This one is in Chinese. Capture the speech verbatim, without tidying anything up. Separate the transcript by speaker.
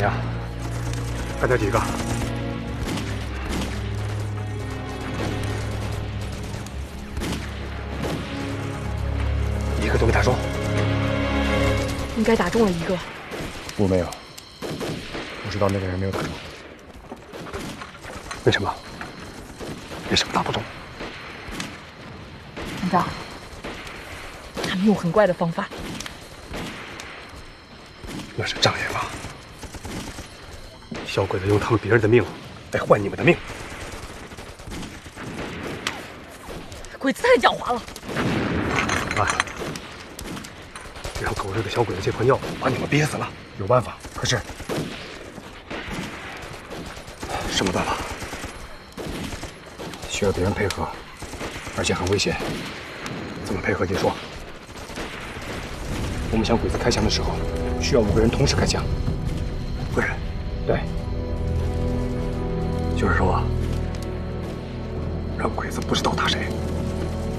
Speaker 1: 么样？干掉几个？一个都没打中。
Speaker 2: 应该打中了一个。
Speaker 1: 我没有，我知道那个人没有打中。为什么？为什么打不中？
Speaker 2: 团长，他们用很怪的方法。
Speaker 1: 那是障眼法。小鬼子用他们别人的命来换你们的命。
Speaker 2: 鬼子太狡猾了。
Speaker 1: 哎，让狗日的小鬼子这泡尿把你们憋死了。有办法，可是什么办法？需要别人配合，而且很危险。怎么配合？你说。我们向鬼子开枪的时候，需要五个人同时开枪。五个人？对。就是说，让鬼子不知道打谁。